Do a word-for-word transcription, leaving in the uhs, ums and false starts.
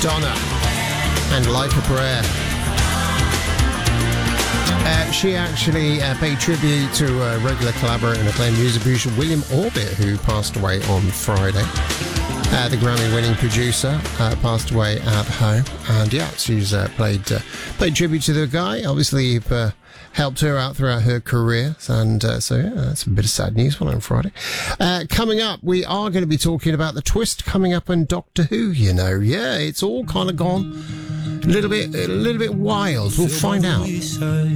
Madonna and Like a Prayer. Uh, she actually uh, paid tribute to a regular collaborator and acclaimed music producer William Orbit, who passed away on Friday. Uh, the Grammy-winning producer uh, passed away at home, and yeah, she's uh, played uh, played tribute to the guy. Obviously, uh, helped her out throughout her career, and uh, so yeah, that's a bit of sad news one on Friday. Uh, coming up, we are going to be talking about the twist coming up on Doctor Who. You know, yeah, it's all kind of gone a little bit, a little bit wild. We'll find out.